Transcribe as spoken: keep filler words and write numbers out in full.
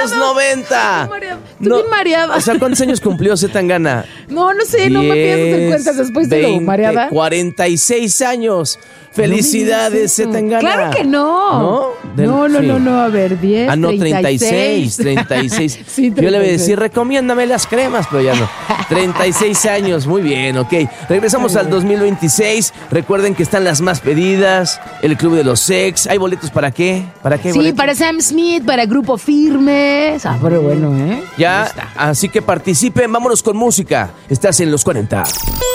los noventa. Estoy mareada. Estoy bien mareada. O sea, ¿cuántos años cumplió Zetangana? No, no sé, no me piensas en cuentas después de lo mareada. cuarenta y seis años. Felicidades, Zetangana. Claro que no. ¿No? Del, no, no, sí. no, no, a ver, diez, Ah, no, treinta y seis. treinta y seis. Sí, Yo le voy a treinta y seis. decir, recomiéndame las cremas, pero ya no. treinta y seis años, muy bien, ok. Regresamos al dos mil veintiséis. Recuerden que están las más pedidas, el Club de los Ex. ¿Hay boletos para qué? ¿Para qué? Sí, boletos? para Sam Smith, para Grupo Firme. Ah, pero bueno, ¿eh? Ya, así que participen. Vámonos con música. Estás en los cuarenta.